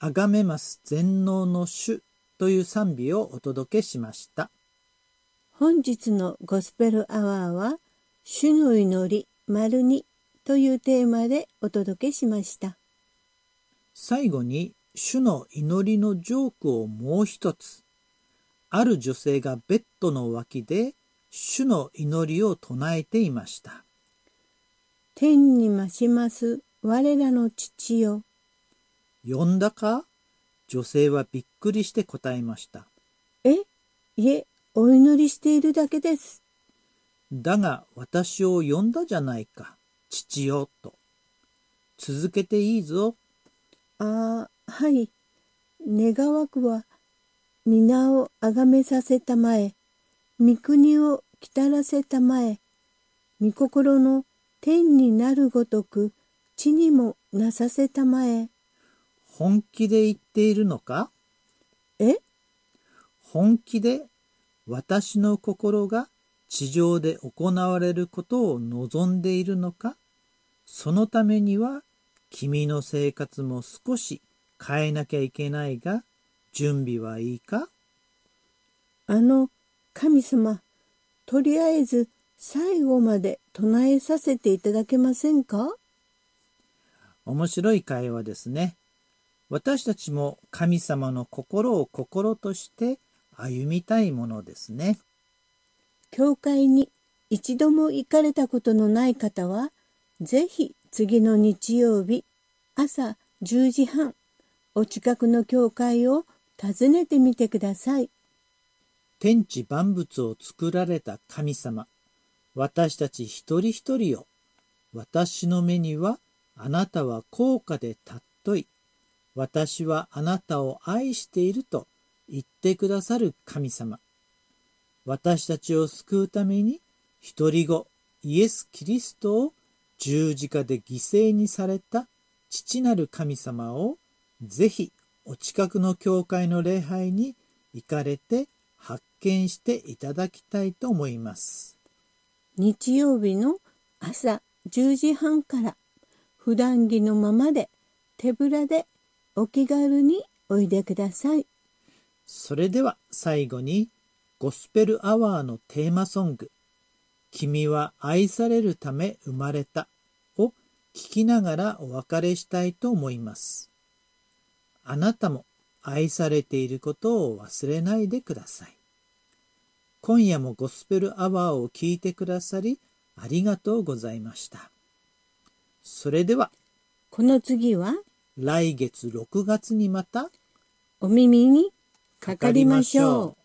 あがめます全能の主という賛美をお届けしました。 本日のゴスペルアワーは、主の祈り2というテーマでお届けしました。 最後に主の祈りのジョークをもう一つ。ある女性がベッドの脇で主の祈りを唱えていました。 天に増します我らの父よ。 呼んだか？女性はびっくりして答えました。 いえ、お祈りしているだけです。 だが私を呼んだじゃないか、父よと。続けていいぞ。 はい。願わくは、皆をあがめさせたまえ、御国をきたらせたまえ、御心の天になるごとく、地にもなさせたまえ。 本気で言っているのか？本気で私の心が地上で行われることを望んでいるのか？そのためには君の生活も少し変えなきゃいけないが、準備はいいか？ 神様、とりあえず最後まで唱えさせていただけませんか？ 面白い会話ですね。私たちも神様の心を心として歩みたいものですね。 教会に一度も行かれたことのない方は、ぜひ次の日曜日朝10時半、お近くの教会を訪ねてみてください。 天地万物を作られた神様、私たち一人一人を、私の目にはあなたは高価で尊い、私はあなたを愛していると言ってくださる神様。私たちを救うために一人子イエス・キリストを十字架で犠牲にされた父なる神様を、ぜひお近くの教会の礼拝に行かれて発見していただきたいと思います。 日曜日の朝10時半から普段着のままで手ぶらでお気軽においでください。 それでは最後にゴスペルアワーのテーマソング、君は愛されるため生まれたを聞きながらお別れしたいと思います。あなたも愛されていることを忘れないでください。今夜もゴスペルアワーを聞いてくださりありがとうございました。それではこの次は来月6月にまたお耳にかかりましょう。